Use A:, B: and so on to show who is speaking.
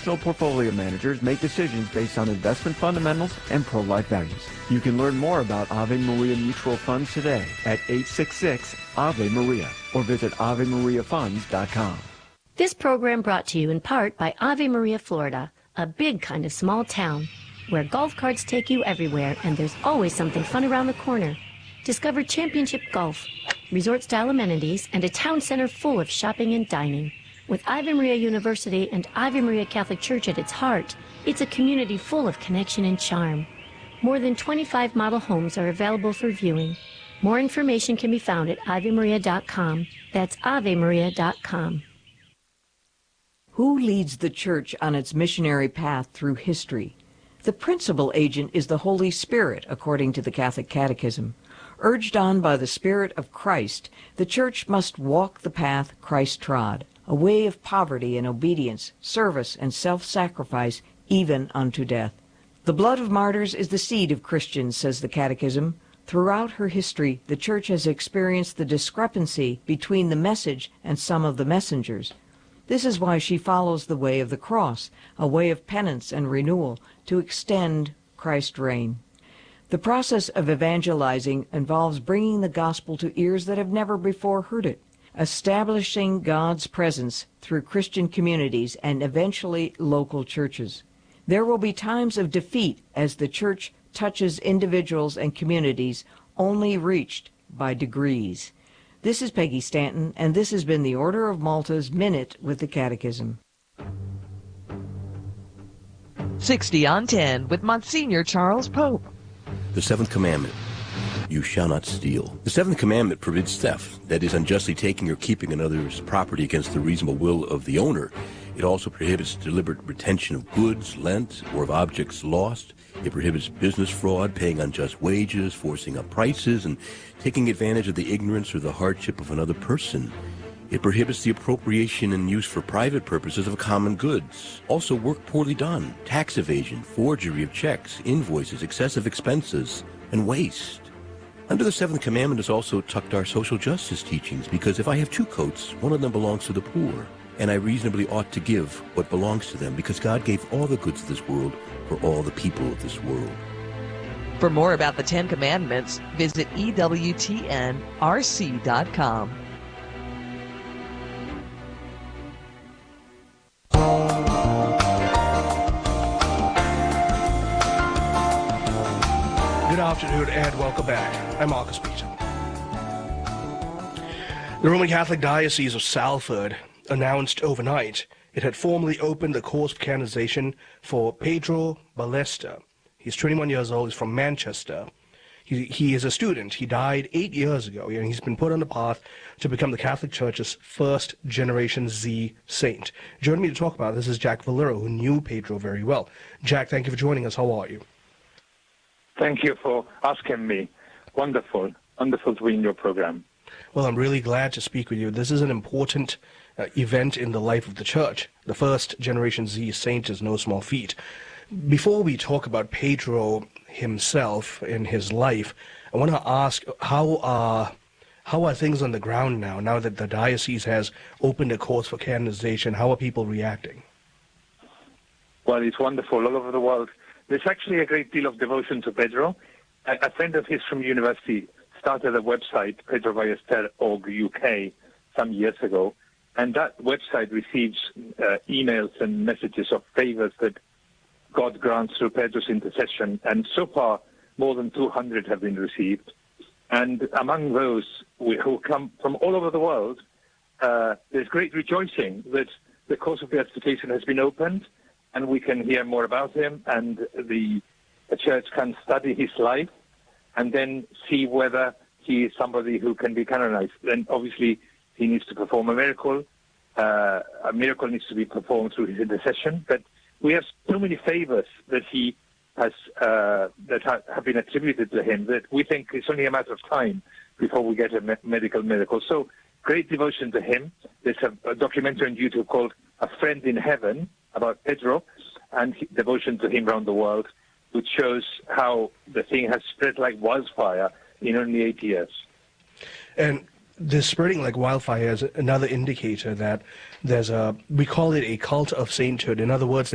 A: professional portfolio managers make decisions based on investment fundamentals and pro-life values. You can learn more about Ave Maria Mutual Funds today at 866-AVE-MARIA or visit AveMariaFunds.com.
B: This program brought to you in part by Ave Maria, Florida, a big kind of small town where golf carts take you everywhere and there's always something fun around the corner. Discover championship golf, resort-style amenities, and a town center full of shopping and dining. With Ave Maria University and Ave Maria Catholic Church at its heart, it's a community full of connection and charm. More than 25 model homes are available for viewing. More information can be found at AveMaria.com. That's AveMaria.com.
C: Who leads the Church on its missionary path through history? The principal agent is the Holy Spirit, according to the Catholic Catechism. Urged on by the Spirit of Christ, the Church must walk the path Christ trod, a way of poverty and obedience, service and self-sacrifice, even unto death. The blood of martyrs is the seed of Christians, says the Catechism. Throughout her history, the Church has experienced the discrepancy between the message and some of the messengers. This is why she follows the way of the cross, a way of penance and renewal, to extend Christ's reign. The process of evangelizing involves bringing the gospel to ears that have never before heard it, establishing God's presence through Christian communities and eventually local churches. There will be times of defeat as the Church touches individuals and communities only reached by degrees. This is Peggy Stanton, and this has been the Order of Malta's Minute with the Catechism.
D: 60 on 10 with Monsignor Charles Pope.
E: The Seventh Commandment, you shall not steal. The Seventh Commandment forbids theft, that is, unjustly taking or keeping another's property against the reasonable will of the owner. It also prohibits deliberate retention of goods lent or of objects lost. It prohibits business fraud, paying unjust wages, forcing up prices, and taking advantage of the ignorance or the hardship of another person. It prohibits the appropriation and use for private purposes of common goods. Also, work poorly done, tax evasion, forgery of checks, invoices, excessive expenses, and waste. Under the Seventh Commandment is also tucked our social justice teachings, because if I have two coats, one of them belongs to the poor, and I reasonably ought to give what belongs to them, because God gave all the goods of this world for all the people of this world.
D: For more about the Ten Commandments, visit EWTNRC.com.
F: Good afternoon and welcome back. I'm Marcus Peter. The Roman Catholic Diocese of Salford announced overnight it had formally opened the course of canonization for Pedro Ballesta. He's 21 years old. He's from Manchester. He is a student. He died 8 years ago, and he's been put on the path to become the Catholic Church's first Generation Z saint. Joining me to talk about this is Jack Valero, who knew Pedro very well. Jack, thank you for joining us. How are you?
G: Thank you for asking me. Wonderful. Wonderful to be in your program.
F: Well, I'm really glad to speak with you. This is an important event in the life of the Church. The first Generation Z saint is no small feat. Before we talk about Pedro himself and his life, I want to ask, how are things on the ground now that the diocese has opened a course for canonization? How are people reacting?
G: Well, it's wonderful all over the world. There's actually a great deal of devotion to Pedro. A friend of his from university started a website, pedroballester.org UK, some years ago, and that website receives emails and messages of favors that God grants through Pedro's intercession, and so far more than 200 have been received. And among those who come from all over the world, there's great rejoicing that the course of beatification has been opened, and we can hear more about him, and the Church can study his life and then see whether he is somebody who can be canonized. Then obviously he needs to perform a miracle. A miracle needs to be performed through his intercession. But we have so many favors that he has that have been attributed to him that we think it's only a matter of time before we get a medical miracle. So great devotion to him. There's a documentary on YouTube called A Friend in Heaven about Pedro and devotion to him around the world, which shows how the thing has spread like wildfire in only 8 years.
F: And this spreading like wildfire is another indicator that we call it a cult of sainthood. In other words,